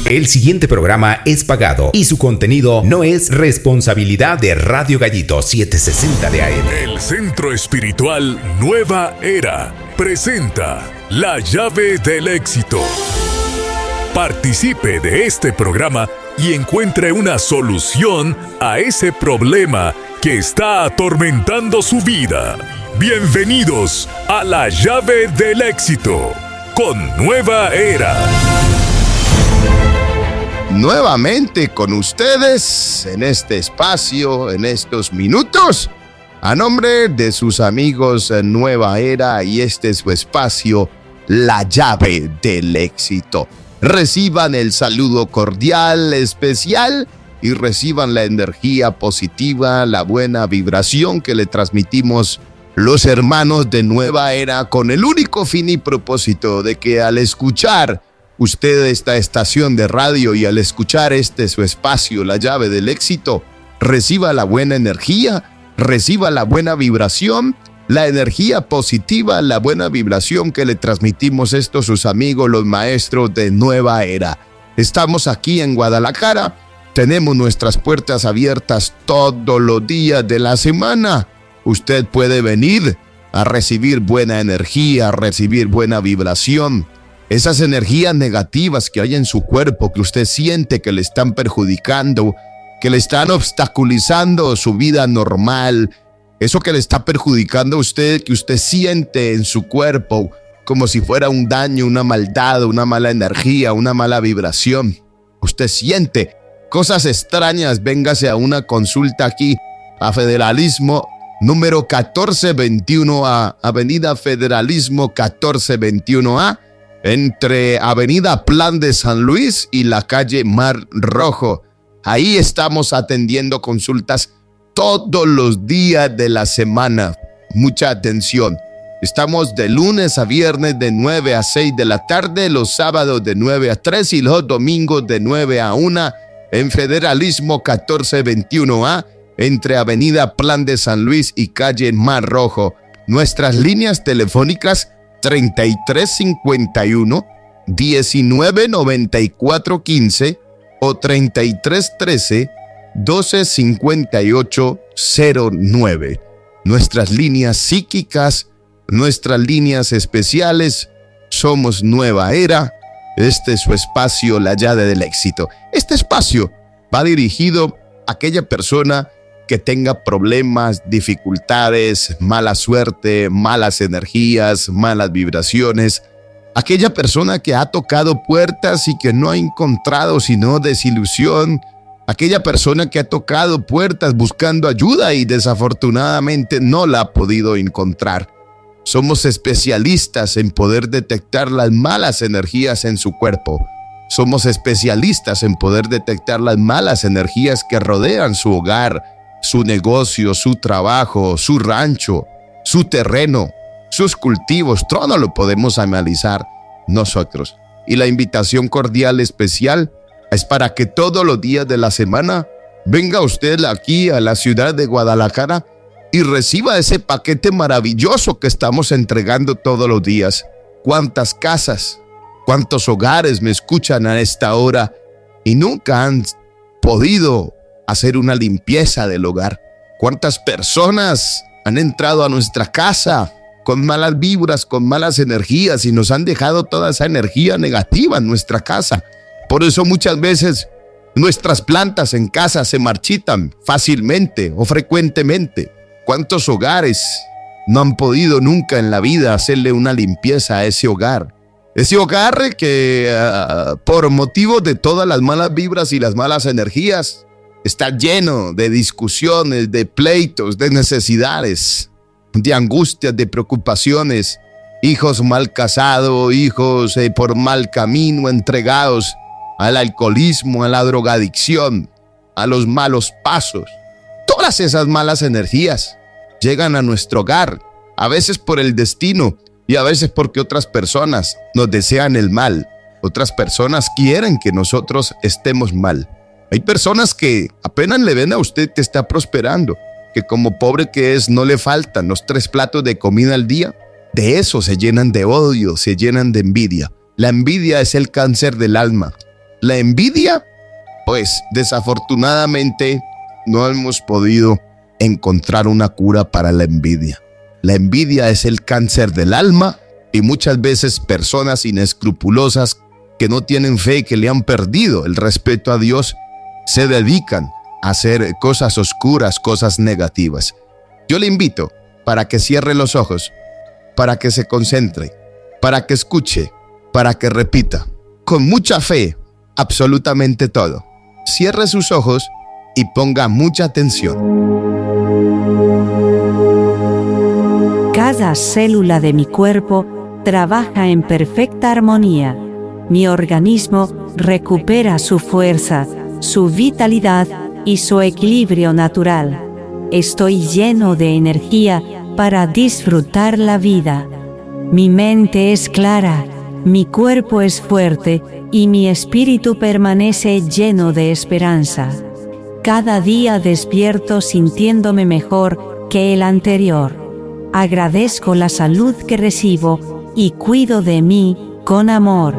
El siguiente programa es pagado y su contenido no es responsabilidad de Radio Gallito 760 de AM. El Centro Espiritual Nueva Era presenta La Llave del Éxito. Participe de este programa y encuentre una solución a ese problema que está atormentando su vida. Bienvenidos a La Llave del Éxito con Nueva Era. Nuevamente con ustedes en este espacio, en estos minutos, a nombre de sus amigos Nueva Era, y este es su espacio, La Llave del Éxito. Reciban el saludo cordial, especial, y reciban la energía positiva, la buena vibración que le transmitimos los hermanos de Nueva Era, con el único fin y propósito de que al escuchar usted esta estación de radio y al escuchar su espacio, La Llave del Éxito, reciba la buena energía, reciba la buena vibración, la energía positiva, la buena vibración que le transmitimos estos sus amigos, los maestros de Nueva Era. Estamos aquí en Guadalajara, tenemos nuestras puertas abiertas todos los días de la semana. Usted puede venir a recibir buena energía, a recibir buena vibración. Esas energías negativas que hay en su cuerpo, que usted siente que le están perjudicando, que le están obstaculizando su vida normal, eso que le está perjudicando a usted, que usted siente en su cuerpo como si fuera un daño, una maldad, una mala energía, una mala vibración. Usted siente cosas extrañas, véngase a una consulta aquí a Federalismo número 1421A, Avenida Federalismo 1421A, entre Avenida Plan de San Luis y la calle Mar Rojo. Ahí estamos atendiendo consultas todos los días de la semana. Mucha atención. Estamos de lunes a viernes de 9 a 6 de la tarde, los sábados de 9 a 3 y los domingos de 9 a 1 en Federalismo 1421A, entre Avenida Plan de San Luis y calle Mar Rojo. Nuestras líneas telefónicas 3351 199415 o 3313 125809. Nuestras líneas psíquicas, nuestras líneas especiales, somos Nueva Era. Este es su espacio, La Llave del Éxito. Este espacio va dirigido a aquella persona que tenga problemas, dificultades, mala suerte, malas energías, malas vibraciones. Aquella persona que ha tocado puertas y que no ha encontrado sino desilusión. Aquella persona que ha tocado puertas buscando ayuda y desafortunadamente no la ha podido encontrar. Somos especialistas en poder detectar las malas energías en su cuerpo. Somos especialistas en poder detectar las malas energías que rodean su hogar, su negocio, su trabajo, su rancho, su terreno, sus cultivos. Todo lo podemos analizar nosotros. Y la invitación cordial especial es para que todos los días de la semana venga usted aquí a la ciudad de Guadalajara y reciba ese paquete maravilloso que estamos entregando todos los días. ¿Cuántas casas, cuántos hogares me escuchan a esta hora y nunca han podido hacer una limpieza del hogar? ¿Cuántas personas han entrado a nuestra casa con malas vibras, con malas energías y nos han dejado toda esa energía negativa en nuestra casa? Por eso muchas veces nuestras plantas en casa se marchitan fácilmente o frecuentemente. ¿Cuántos hogares no han podido nunca en la vida hacerle una limpieza a ese hogar? Ese hogar que por motivo de todas las malas vibras y las malas energías está lleno de discusiones, de pleitos, de necesidades, de angustias, de preocupaciones, hijos mal casados, hijos por mal camino, entregados al alcoholismo, a la drogadicción, a los malos pasos. Todas esas malas energías llegan a nuestro hogar, a veces por el destino y a veces porque otras personas nos desean el mal. Otras personas quieren que nosotros estemos mal. Hay personas que apenas le ven a usted que está prosperando, que como pobre que es no le faltan los 3 platos de comida al día. De eso se llenan de odio, se llenan de envidia. La envidia es el cáncer del alma. La envidia, pues desafortunadamente no hemos podido encontrar una cura para la envidia. La envidia es el cáncer del alma y muchas veces personas inescrupulosas que no tienen fe, que le han perdido el respeto a Dios, se dedican a hacer cosas oscuras, cosas negativas. Yo le invito para que cierre los ojos, para que se concentre, para que escuche, para que repita con mucha fe absolutamente todo. Cierre sus ojos y ponga mucha atención. Cada célula de mi cuerpo trabaja en perfecta armonía. Mi organismo recupera su fuerza, su vitalidad y su equilibrio natural. Estoy lleno de energía para disfrutar la vida. Mi mente es clara, mi cuerpo es fuerte y mi espíritu permanece lleno de esperanza. Cada día despierto sintiéndome mejor que el anterior. Agradezco la salud que recibo y cuido de mí con amor.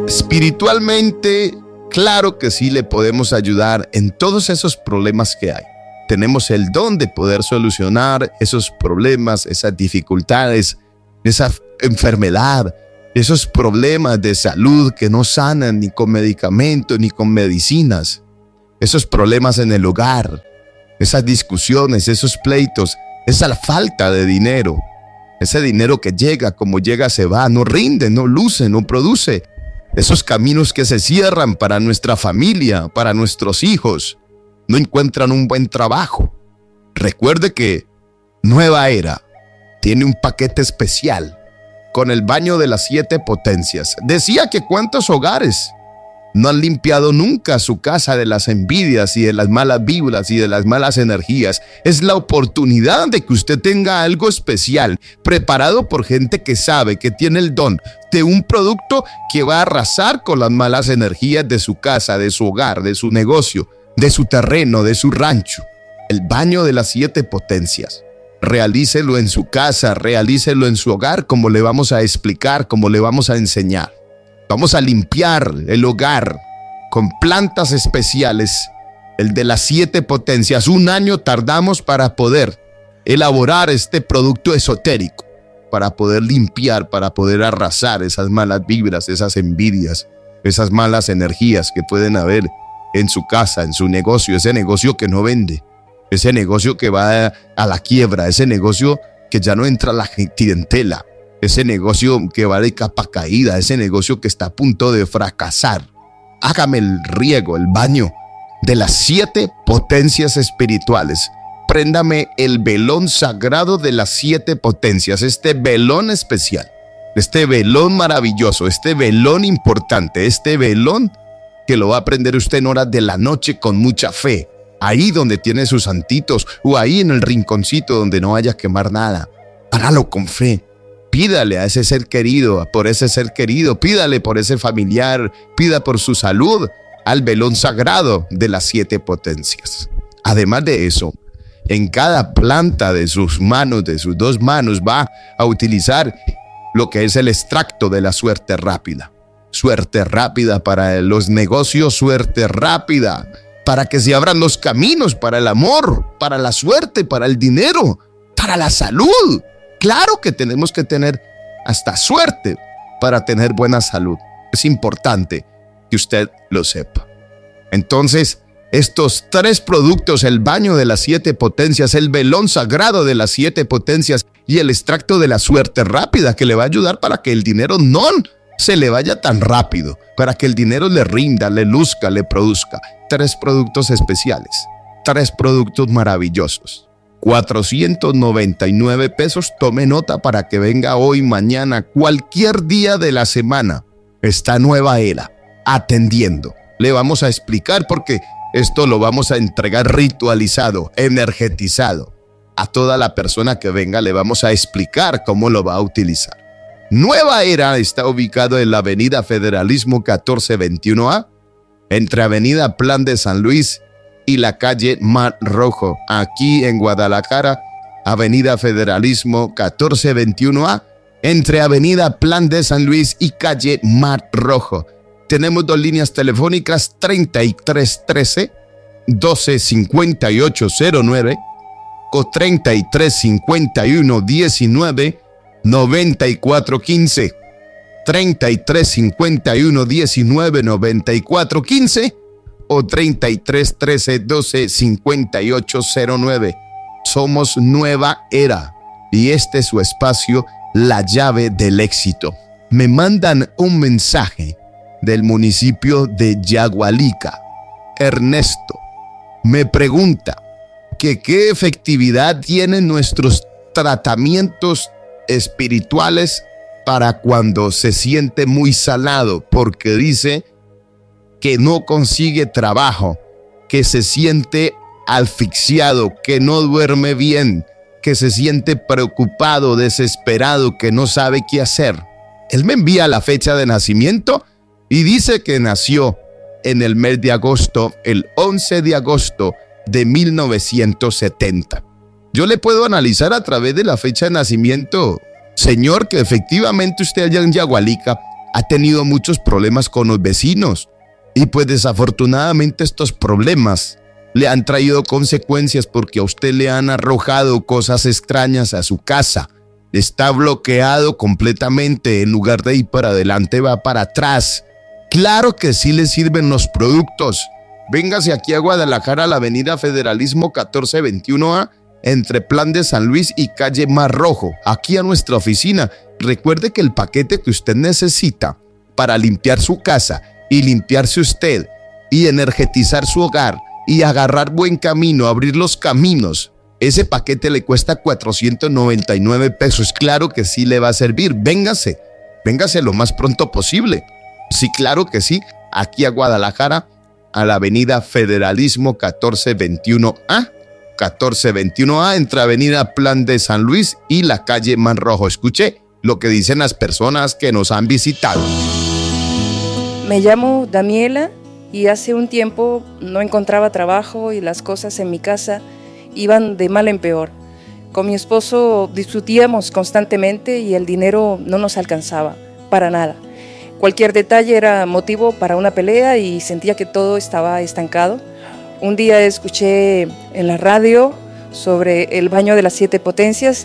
Espiritualmente, claro que sí le podemos ayudar en todos esos problemas que hay. Tenemos el don de poder solucionar esos problemas, esas dificultades, esa enfermedad, esos problemas de salud que no sanan ni con medicamentos ni con medicinas. Esos problemas en el hogar, esas discusiones, esos pleitos, esa falta de dinero. Ese dinero que llega, como llega, se va, no rinde, no luce, no produce. Esos caminos que se cierran para nuestra familia, para nuestros hijos, no encuentran un buen trabajo. Recuerde que Nueva Era tiene un paquete especial con el baño de las 7 potencias. Decía que cuántos hogares no han limpiado nunca su casa de las envidias y de las malas vibras y de las malas energías. Es la oportunidad de que usted tenga algo especial, preparado por gente que sabe, que tiene el don de un producto que va a arrasar con las malas energías de su casa, de su hogar, de su negocio, de su terreno, de su rancho. El baño de las 7 potencias. Realícelo en su casa, realícelo en su hogar, como le vamos a explicar, como le vamos a enseñar. Vamos a limpiar el hogar con plantas especiales, el de las 7 potencias. 1 año tardamos para poder elaborar este producto esotérico, para poder limpiar, para poder arrasar esas malas vibras, esas envidias, esas malas energías que pueden haber en su casa, en su negocio, ese negocio que no vende, ese negocio que va a la quiebra, ese negocio que ya no entra la clientela, ese negocio que va de capa caída, ese negocio que está a punto de fracasar. Hágame el riego, el baño de las 7 potencias espirituales. Préndame el velón sagrado de las 7 potencias, este velón especial, este velón maravilloso, este velón importante, este velón que lo va a prender usted en horas de la noche con mucha fe, ahí donde tiene sus santitos o ahí en el rinconcito donde no vaya a quemar nada. Hágalo con fe. Pídale a ese ser querido, por ese ser querido, pídale por ese familiar, pida por su salud al velón sagrado de las 7 potencias. Además de eso, en cada planta de sus manos, de sus 2 manos, va a utilizar lo que es el extracto de la suerte rápida. Suerte rápida para los negocios, suerte rápida para que se abran los caminos para el amor, para la suerte, para el dinero, para la salud. Claro que tenemos que tener hasta suerte para tener buena salud. Es importante que usted lo sepa. Entonces, estos 3 productos, el baño de las 7 potencias, el velón sagrado de las 7 potencias y el extracto de la suerte rápida, que le va a ayudar para que el dinero no se le vaya tan rápido, para que el dinero le rinda, le luzca, le produzca. 3 productos especiales, 3 productos maravillosos. 499 pesos. Tome nota para que venga hoy, mañana, cualquier día de la semana. Esta Nueva Era atendiendo. Le vamos a explicar porque esto lo vamos a entregar ritualizado, energetizado. A toda la persona que venga le vamos a explicar cómo lo va a utilizar. Nueva Era está ubicado en la Avenida Federalismo 1421A, entre Avenida Plan de San Luis y la calle Mar Rojo, aquí en Guadalajara. Avenida Federalismo 1421A, entre Avenida Plan de San Luis y calle Mar Rojo. Tenemos 2 líneas telefónicas, 3313-125809 o 3351-19-9415. 3351-19-9415 o 3313-125809. Somos Nueva Era y este es su espacio, La Llave del Éxito. Me mandan un mensaje del municipio de Yagualica. Ernesto me pregunta que qué efectividad tienen nuestros tratamientos espirituales para cuando se siente muy salado, porque dice que no consigue trabajo, que se siente asfixiado, que no duerme bien, que se siente preocupado, desesperado, que no sabe qué hacer. Él me envía la fecha de nacimiento y dice que nació en el mes de agosto, el 11 de agosto de 1970. Yo le puedo analizar a través de la fecha de nacimiento, señor, que efectivamente usted allá en Yagualica ha tenido muchos problemas con los vecinos y pues desafortunadamente estos problemas le han traído consecuencias porque a usted le han arrojado cosas extrañas a su casa. Está bloqueado completamente, en lugar de ir para adelante va para atrás. Claro que sí le sirven los productos. Véngase aquí a Guadalajara, a la avenida Federalismo 1421A, entre Plan de San Luis y calle Mar Rojo, aquí a nuestra oficina. Recuerde que el paquete que usted necesita para limpiar su casa y limpiarse usted y energetizar su hogar y agarrar buen camino, abrir los caminos, ese paquete le cuesta 499 pesos. Claro que sí le va a servir. Véngase lo más pronto posible. Sí, claro que sí, aquí a Guadalajara, a la avenida Federalismo 1421A. 1421A, entre avenida Plan de San Luis y la calle Man Rojo. Escuche lo que dicen las personas que nos han visitado. Me llamo Daniela y hace un tiempo no encontraba trabajo y las cosas en mi casa iban de mal en peor. Con mi esposo discutíamos constantemente y el dinero no nos alcanzaba para nada. Cualquier detalle era motivo para una pelea y sentía que todo estaba estancado. Un día escuché en la radio sobre el baño de las 7 potencias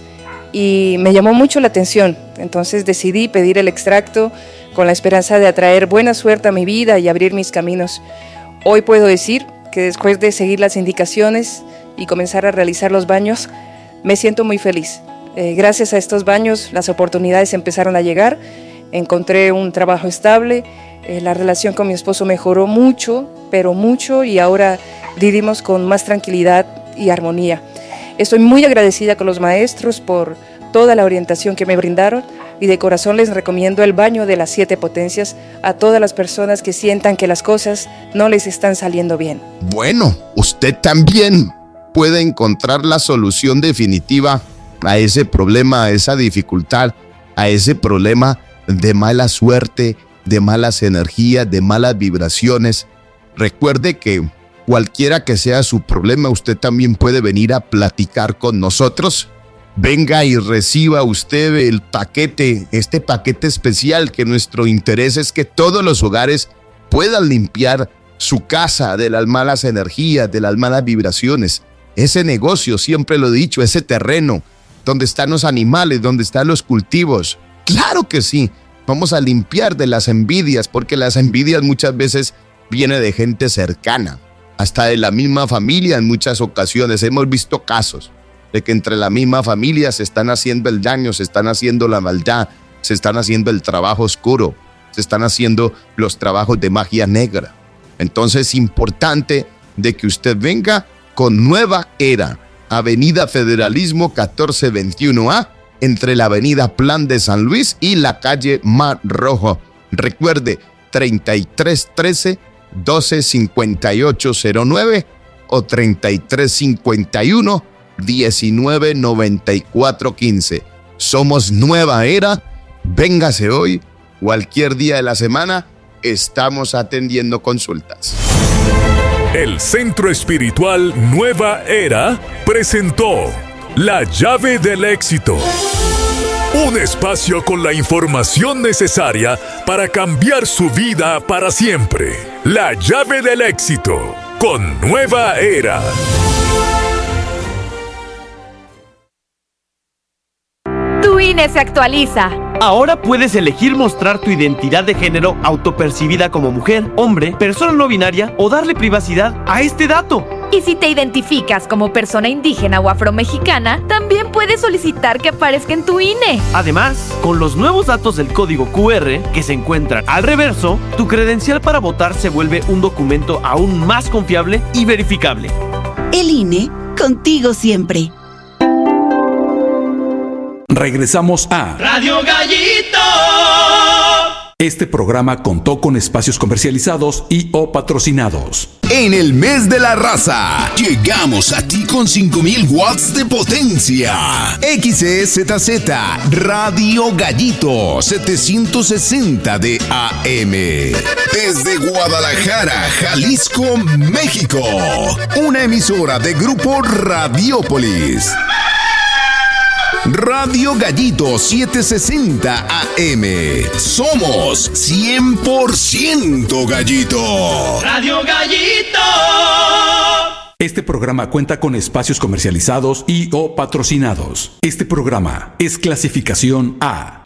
y me llamó mucho la atención. Entonces decidí pedir el extracto con la esperanza de atraer buena suerte a mi vida y abrir mis caminos. Hoy puedo decir que después de seguir las indicaciones y comenzar a realizar los baños, me siento muy feliz. Gracias a estos baños las oportunidades empezaron a llegar, encontré un trabajo estable, la relación con mi esposo mejoró mucho, pero mucho, y ahora vivimos con más tranquilidad y armonía. Estoy muy agradecida con los maestros por toda la orientación que me brindaron y de corazón les recomiendo el baño de las 7 potencias a todas las personas que sientan que las cosas no les están saliendo bien. Bueno, usted también puede encontrar la solución definitiva a ese problema, a esa dificultad, a ese problema de mala suerte, de malas energías, de malas vibraciones. Recuerde que cualquiera que sea su problema, usted también puede venir a platicar con nosotros. Venga y reciba usted el paquete, este paquete especial, que nuestro interés es que todos los hogares puedan limpiar su casa de las malas energías, de las malas vibraciones. Ese negocio, siempre lo he dicho, ese terreno donde están los animales, donde están los cultivos. Claro que sí, vamos a limpiar de las envidias, porque las envidias muchas veces vienen de gente cercana, hasta de la misma familia. En muchas ocasiones hemos visto casos de que entre la misma familia se están haciendo el daño, se están haciendo la maldad, se están haciendo el trabajo oscuro, se están haciendo los trabajos de magia negra. Entonces es importante de que usted venga con Nueva Era, avenida Federalismo 1421A, entre la avenida Plan de San Luis y la calle Mar Rojo. Recuerde, 3313-125809 o 3351-199415. Somos Nueva Era. Véngase hoy, cualquier día de la semana, estamos atendiendo consultas. El Centro Espiritual Nueva Era presentó La Llave del Éxito. Un espacio con la información necesaria para cambiar su vida para siempre. La llave del éxito con Nueva Era. Tu INE se actualiza. Ahora puedes elegir mostrar tu identidad de género autopercibida como mujer, hombre, persona no binaria o darle privacidad a este dato. Y si te identificas como persona indígena o afromexicana, también puedes solicitar que aparezca en tu INE. Además, con los nuevos datos del código QR que se encuentran al reverso, tu credencial para votar se vuelve un documento aún más confiable y verificable. El INE, contigo siempre. Regresamos a Radio Gallito. Este programa contó con espacios comercializados y o patrocinados. En el mes de la raza, llegamos a ti con 5000 watts de potencia. XEZZ Radio Gallito 760 de AM. Desde Guadalajara, Jalisco, México. Una emisora de Grupo Radiópolis. Radio Gallito 760 AM. Somos 100% Gallito. Radio Gallito. Este programa cuenta con espacios comercializados y o patrocinados. Este programa es clasificación A.